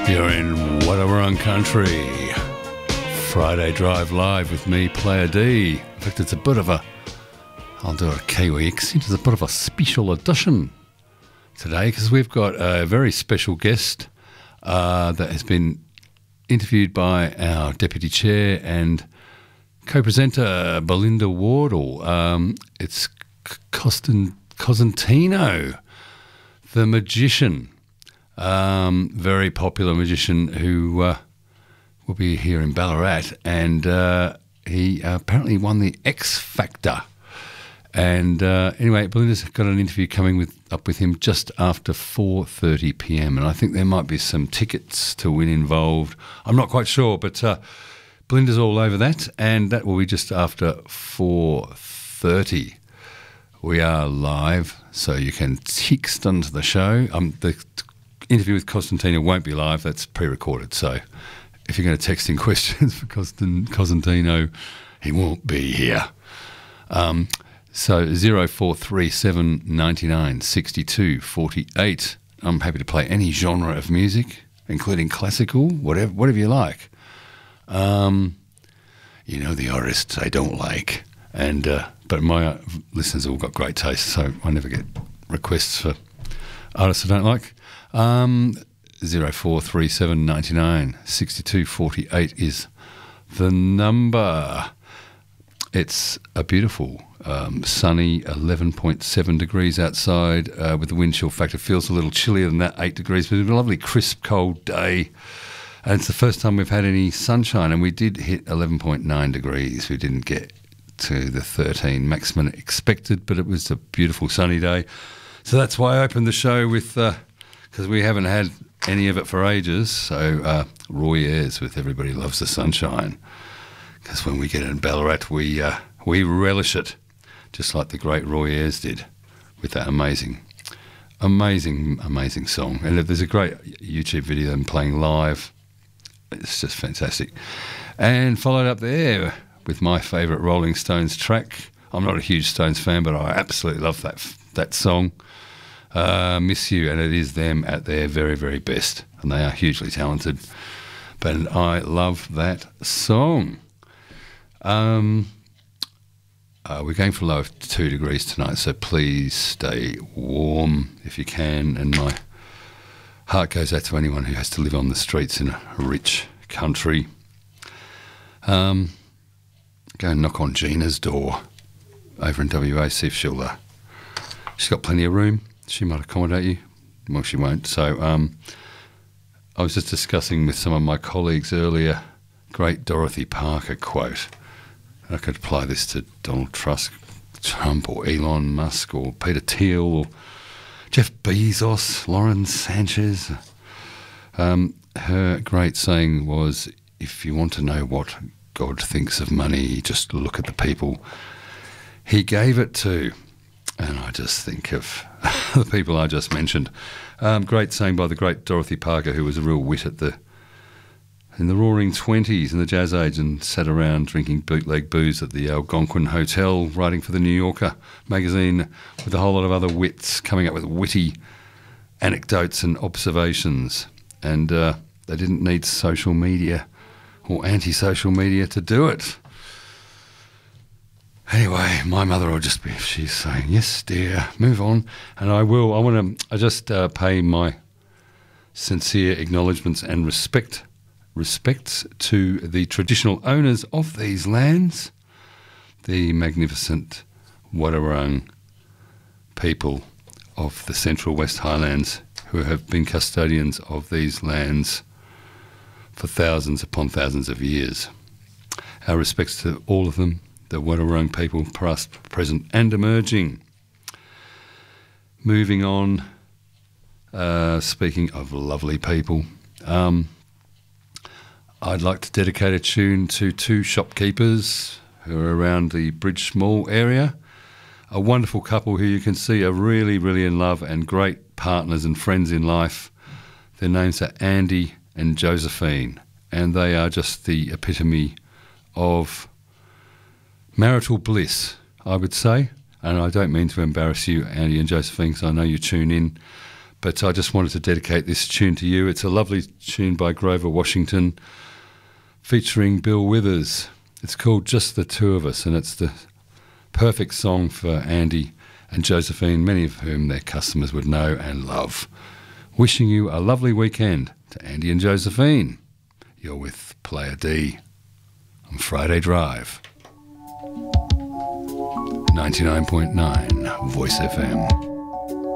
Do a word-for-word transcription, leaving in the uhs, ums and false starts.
You're in Wadawurrung Country. Friday Drive Live with me, Player D. In fact, it's a bit of a, I'll do a Kiwi accent, it's a bit of a special edition today because we've got a very special guest uh, that has been interviewed by our Deputy Chair and co-presenter Belinda Wardle. Um, it's Costin, Cosentino, the magician. Um, very popular magician who uh, will be here in Ballarat, and uh, he uh, apparently won the X Factor. And uh, anyway, Belinda's got an interview coming with up with him just after four thirty p m, and I think there might be some tickets to win involved. I'm not quite sure, but uh, Belinda's all over that, and that will be just after four thirty. We are live, so you can text into the show. Um, the interview with Costantino won't be live, that's pre-recorded, so if you're going to text in questions for Costin, Costantino, he won't be here. Um, so zero four three seven ninety-nine sixty-two forty-eight. I'm happy to play any genre of music, including classical, whatever whatever you like. Um, you know the artists I don't like, and uh, but my uh, listeners have all got great taste, so I never get requests for artists I don't like. Um, zero four three seven ninety-nine sixty-two forty-eight is the number. It's a beautiful um, sunny eleven point seven degrees outside uh, with the wind chill factor. Feels a little chillier than that, eight degrees, but it's a lovely crisp cold day, and it's the first time we've had any sunshine, and we did hit eleven point nine degrees. We didn't get to the thirteen maximum expected, but it was a beautiful sunny day, so that's why I opened the show with uh, because we haven't had any of it for ages. So uh, Roy Ayers with Everybody Loves the Sunshine, because when we get in Ballarat, we uh, we relish it, just like the great Roy Ayers did with that amazing, amazing, amazing song. And there's a great YouTube video of them playing live. It's just fantastic. And followed up there with my favourite Rolling Stones track. I'm not a huge Stones fan, but I absolutely love that that song. Uh, Miss You, and it is them at their very, very best, and they are hugely talented. But I love that song. Um, uh, we're going for a low of two degrees tonight, so please stay warm if you can. And my heart goes out to anyone who has to live on the streets in a rich country. Um, go and knock on Gina's door over in W A, see if she'll. Uh, she's got plenty of room. She might accommodate you. Well, she won't. So um, I was just discussing with some of my colleagues earlier, great Dorothy Parker quote. I could apply this to Donald Tusk, Trump, or Elon Musk, or Peter Thiel, or Jeff Bezos, Lauren Sanchez. Um, her great saying was, if you want to know what God thinks of money, just look at the people he gave it to. And I just think of the people I just mentioned. Um, great saying by the great Dorothy Parker, who was a real wit at the in the roaring twenties in the jazz age, and sat around drinking bootleg booze at the Algonquin Hotel, writing for the New Yorker magazine with a whole lot of other wits, coming up with witty anecdotes and observations. And uh, they didn't need social media or anti-social media to do it. Anyway, my mother will just be, if she's saying, yes, dear, move on. And I will. I want to I just uh, pay my sincere acknowledgements and respect, respects to the traditional owners of these lands, the magnificent Wadawurrung people of the Central West Highlands, who have been custodians of these lands for thousands upon thousands of years. Our respects to all of them. The Wadawurrung people, past, present and emerging. Moving on, uh, speaking of lovely people, um, I'd like to dedicate a tune to two shopkeepers who are around the Bridge Mall area. A wonderful couple who you can see are really, really in love and great partners and friends in life. Their names are Andy and Josephine, and they are just the epitome of marital bliss, I would say. And I don't mean to embarrass you, Andy and Josephine, because I know you tune in, But I just wanted to dedicate this tune to you. It's a lovely tune by Grover Washington featuring Bill Withers. It's called Just the Two of Us, and it's the perfect song for Andy and Josephine, many of whom their customers would know and love. Wishing you a lovely weekend to Andy and Josephine. You're with Player D on Friday Drive. ninety-nine point nine Voice F M.